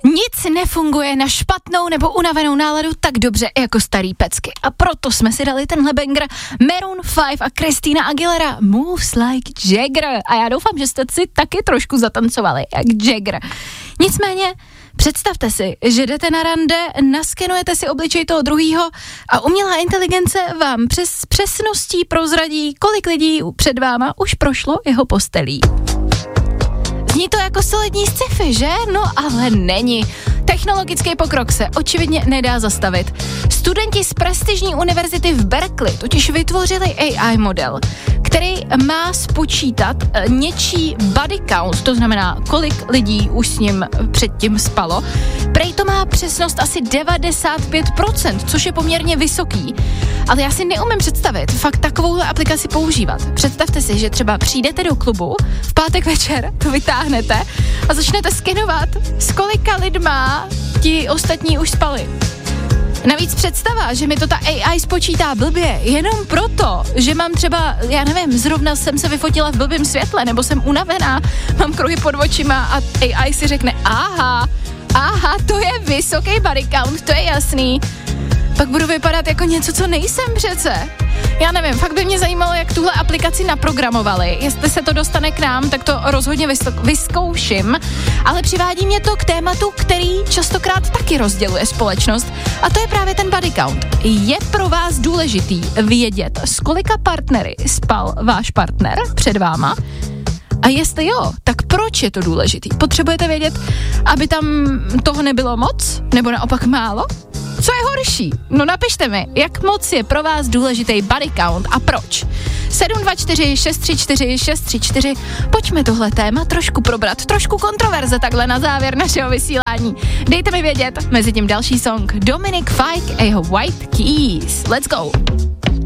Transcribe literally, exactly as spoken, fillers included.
Nic nefunguje na špatnou nebo unavenou náladu tak dobře jako starý pecky. A proto jsme si dali tenhle banger Maroon five a Christina Aguilera Moves Like Jagger. A já doufám, že jste si taky trošku zatancovali jak Jagger. Nicméně představte si, že jdete na rande, naskenujete si obličej toho druhýho a umělá inteligence vám přes přesností prozradí, kolik lidí před váma už prošlo jeho postelí. Zní to jako solidní sci-fi, že? No ale není. Technologický pokrok se očividně nedá zastavit. Studenti z prestižní univerzity v Berkeley totiž vytvořili A I model, který má spočítat něčí body count, to znamená, kolik lidí už s ním předtím spalo. Prej to má přesnost asi devadesát pět procent, což je poměrně vysoký. Ale já si neumím představit fakt takovouhle aplikaci používat. Představte si, že třeba přijdete do klubu, v pátek večer to vytáhnete a začnete skenovat, s kolika lidma ti ostatní už spali. Navíc představa, že mi to ta A I spočítá blbě, jenom proto, že mám třeba, já nevím, zrovna jsem se vyfotila v blbým světle, nebo jsem unavená, mám kruhy pod očima a A I si řekne, aha, aha, to je vysoký body count, to je jasný. Pak budu vypadat jako něco, co nejsem přece. Já nevím, fakt by mě zajímalo, jak tuhle aplikaci naprogramovali. Jestli se to dostane k nám, tak to rozhodně vysok- vyzkouším. Ale přivádí mě to k tématu, který častokrát taky rozděluje společnost. A to je právě ten body count. Je pro vás důležitý vědět, s kolika partnery spal váš partner před váma? A jestli jo, tak proč je to důležitý? Potřebujete vědět, aby tam toho nebylo moc? Nebo naopak málo? Co je horší? No napište mi, jak moc je pro vás důležitý body count a proč? sedm dva čtyři šest tři čtyři šest tři čtyři. Pojďme tohle téma trošku probrat, trošku kontroverze takhle na závěr našeho vysílání. Dejte mi vědět, mezi tím další song Dominic Fike a jeho White Keys. Let's go!